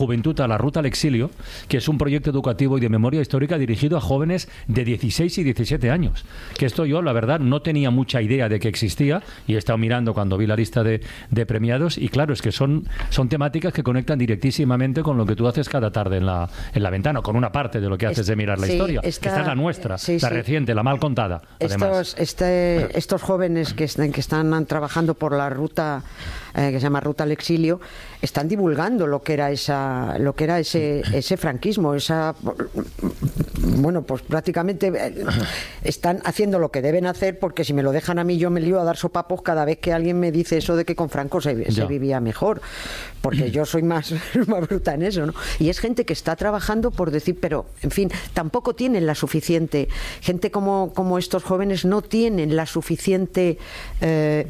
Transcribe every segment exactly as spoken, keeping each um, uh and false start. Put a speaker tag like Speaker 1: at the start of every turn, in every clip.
Speaker 1: Juventud a la Ruta al Exilio, que es un proyecto educativo y de memoria histórica dirigido a jóvenes de dieciséis y diecisiete años. Que esto yo, la verdad, no tenía mucha idea de que existía, y he estado mirando cuando vi la lista de, de premiados, y claro, es que son, son temáticas que conectan directísimamente con lo que tú haces cada tarde en la, en la ventana, con una parte de lo que haces de mirar la
Speaker 2: sí,
Speaker 1: historia.
Speaker 2: Esta,
Speaker 1: esta es la nuestra,
Speaker 2: sí,
Speaker 1: la
Speaker 2: sí.
Speaker 1: reciente, la mal contada.
Speaker 2: Estos, este, estos jóvenes que están, que están trabajando por la ruta eh, que se llama Ruta al Exilio, están divulgando lo que era esa, lo que era ese, ese franquismo, esa, bueno, pues prácticamente están haciendo lo que deben hacer, porque si me lo dejan a mí yo me lío a dar sopapos cada vez que alguien me dice eso de que con Franco se, se vivía mejor, porque yo soy más, más bruta en eso, ¿no? Y es gente que está trabajando por decir, pero en fin, tampoco tienen la suficiente, gente como, como estos jóvenes no tienen la suficiente eh,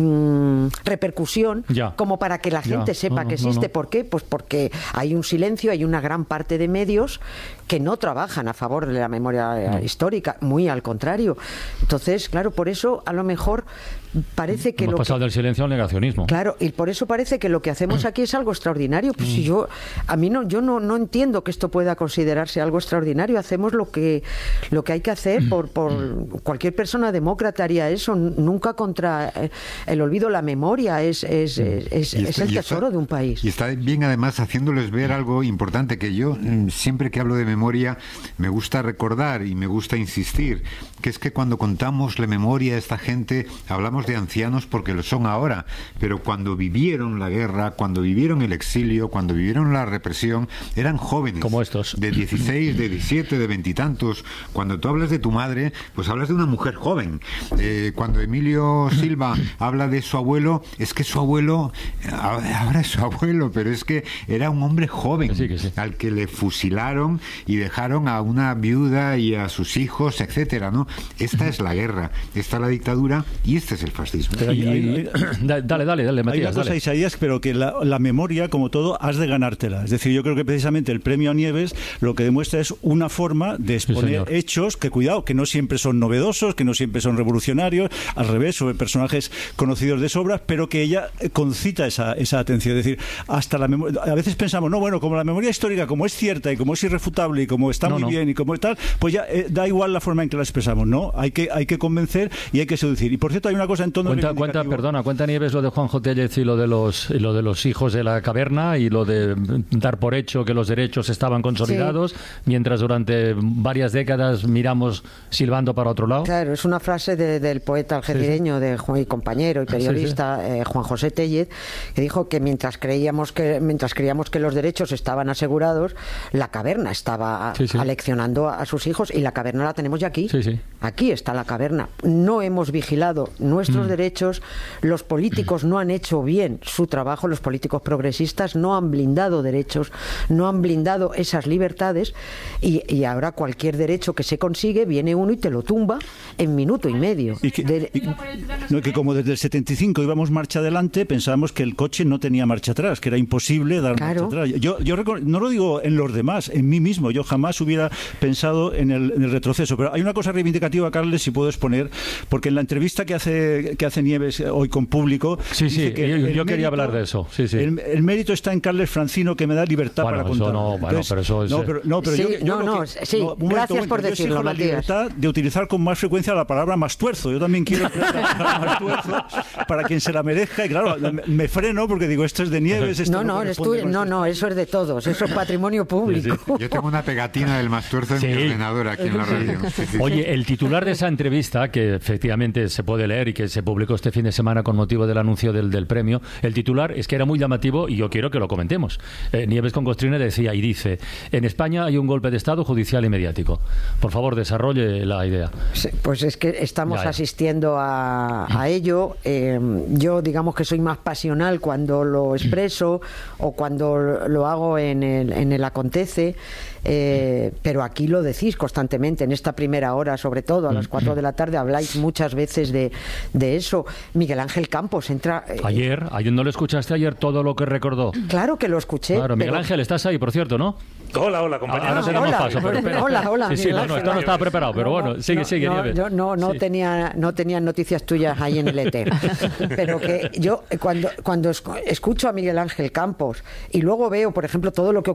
Speaker 2: mm, repercusión
Speaker 1: ya.
Speaker 2: como para que la gente
Speaker 1: ya.
Speaker 2: sepa
Speaker 1: no,
Speaker 2: que existe.
Speaker 1: No, no.
Speaker 2: ¿Por qué? Pues porque hay un silencio, hay una gran parte de medios que no trabajan a favor de la memoria no. histórica, muy al contrario. Entonces, claro, por eso a lo mejor parece que
Speaker 1: hemos
Speaker 2: lo
Speaker 1: pasado
Speaker 2: que,
Speaker 1: del silencio al negacionismo.
Speaker 2: Claro, y por eso parece que lo que hacemos aquí es algo extraordinario. Pues si yo, a mí no, yo no, no entiendo que esto pueda considerarse algo extraordinario. Hacemos lo que lo que hay que hacer por, por cualquier persona demócrata haría eso. Nunca contra el olvido, la memoria es es, es, es,
Speaker 3: está,
Speaker 2: es el tesoro
Speaker 3: está,
Speaker 2: de un país.
Speaker 3: Y está bien, además, haciéndoles ver algo importante que yo siempre que hablo de memoria me gusta recordar y me gusta insistir, que es que cuando contamos la memoria de esta gente hablamos de ancianos porque lo son ahora, pero cuando vivieron la guerra, cuando vivieron el exilio, cuando vivieron la represión, eran jóvenes.
Speaker 1: Como estos.
Speaker 3: De dieciséis, de diecisiete, de veintitantos. Cuando tú hablas de tu madre, pues hablas de una mujer joven. Eh, cuando Emilio Silva habla de su abuelo, es que su abuelo, ahora es su abuelo, pero es que era un hombre joven,
Speaker 1: que sí, que sí.
Speaker 3: al que le fusilaron y dejaron a una viuda y a sus hijos, etcétera, ¿no? Esta es la guerra, esta es la dictadura y este es el fascismo.
Speaker 1: Pero hay, hay, dale, dale, dale, Matías.
Speaker 4: Hay una cosa,
Speaker 1: dale.
Speaker 4: Isaías, pero que la, la memoria, como todo, has de ganártela. Es decir, yo creo que precisamente el premio a Nieves lo que demuestra es una forma de exponer
Speaker 1: sí,
Speaker 4: hechos que, cuidado, que no siempre son novedosos, que no siempre son revolucionarios, al revés, sobre personajes conocidos de sobra, pero que ella concita esa, esa atención. Es decir, hasta la memoria, a veces pensamos, no, bueno, como la memoria histórica, como es cierta y como es irrefutable y como está
Speaker 1: no,
Speaker 4: muy
Speaker 1: no.
Speaker 4: bien y como tal, pues ya eh, da igual la forma en que la expresamos, ¿no? Hay que, hay que convencer y hay que seducir. Y por cierto, hay una cosa en tono
Speaker 1: cuenta, cuenta, perdona, cuenta Nieves lo de Juanjo Tellez y lo de los y lo de los hijos de la caverna y lo de dar por hecho que los derechos estaban consolidados, sí. mientras durante varias décadas miramos silbando para otro lado.
Speaker 2: Claro, es una frase de, del poeta algerireño, sí, sí. de Juan, y compañero y periodista sí, sí. Eh, Juan José Tellez, que dijo que mientras creíamos que mientras creíamos que los derechos estaban asegurados, la caverna estaba sí, sí. aleccionando a, a sus hijos, y la caverna la tenemos ya aquí.
Speaker 1: Sí, sí.
Speaker 2: Aquí está la caverna. No hemos vigilado nuestros mm. derechos, los políticos no han hecho bien su trabajo, los políticos progresistas no han blindado derechos, no han blindado esas libertades, y, y ahora cualquier derecho que se consigue, viene uno y te lo tumba en minuto y medio.
Speaker 4: Y que,
Speaker 2: de,
Speaker 4: y, no, que como desde el setenta y cinco íbamos marcha adelante, pensábamos que el coche no tenía marcha atrás, que era imposible dar
Speaker 2: claro.
Speaker 4: marcha atrás. Yo, yo no lo digo en los demás, en mí mismo, yo jamás hubiera pensado en el, en el retroceso, pero hay una cosa reivindicativa, Carles, si puedo exponer, porque en la entrevista que hace, que hace Nieves hoy con Público,
Speaker 1: sí, sí, que yo, yo
Speaker 4: mérito,
Speaker 1: quería hablar de eso. Sí, sí.
Speaker 4: El, el mérito está en Carles Francino, que me da libertad
Speaker 1: bueno,
Speaker 4: para
Speaker 1: eso
Speaker 4: contar.
Speaker 1: no, bueno, pero eso es...
Speaker 4: No, pero, no, pero
Speaker 2: sí,
Speaker 4: yo, yo
Speaker 2: no, no,
Speaker 4: que,
Speaker 2: sí,
Speaker 4: no, un
Speaker 2: gracias
Speaker 4: momento,
Speaker 2: por
Speaker 4: yo
Speaker 2: decirlo,
Speaker 4: la
Speaker 2: Matías.
Speaker 4: libertad de utilizar con más frecuencia la palabra mastuerzo. Yo también quiero más tuerzo para quien se la merezca, y claro, me freno porque digo, esto es de Nieves. Esto
Speaker 2: no, no, no, tú, no, no, eso es de todos, eso es patrimonio público.
Speaker 3: Sí, sí. Yo tengo una pegatina del mastuerzo en sí. mi ordenador aquí en la radio. Sí, sí.
Speaker 1: Oye, el titular de esa entrevista, que efectivamente se puede leer y que se publicó este fin de semana con motivo del anuncio del, del premio, el titular es que era muy llamativo y yo quiero que lo comentemos. Eh, Nieves con Costrina decía y dice: en España hay un golpe de Estado judicial y mediático. Por favor, desarrolle la idea.
Speaker 2: Sí, pues es que estamos
Speaker 1: ya, ya.
Speaker 2: asistiendo a, a ello. Eh, yo digamos que soy más pasional cuando lo expreso o cuando lo hago en el, en el acontece. Eh, pero aquí aquí lo decís constantemente, en esta primera hora, sobre todo, a las cuatro de la tarde, habláis muchas veces de, de eso. Miguel Ángel Campos entra... Eh,
Speaker 1: ayer, ayer no lo escuchaste ayer todo lo que recordó.
Speaker 2: Claro que lo escuché.
Speaker 1: Claro, Miguel
Speaker 2: pero...
Speaker 1: Ángel, estás ahí, por cierto, ¿no?
Speaker 5: Hola, hola, compañero.
Speaker 1: Ahora
Speaker 2: Ah,
Speaker 1: te damos
Speaker 2: hola.
Speaker 1: paso, pero espera.
Speaker 2: Hola, hola,
Speaker 1: Sí, sí,
Speaker 2: Miguel
Speaker 1: no, no,
Speaker 2: Ángel.
Speaker 1: esto no estaba preparado, pero bueno, sigue,
Speaker 2: no,
Speaker 1: sigue,
Speaker 2: no,
Speaker 1: Nieves.
Speaker 2: yo no, no
Speaker 1: Sí.
Speaker 2: tenía, no tenía noticias tuyas ahí en el éter. Pero que yo, cuando, cuando escucho a Miguel Ángel Campos y luego veo, por ejemplo, todo lo que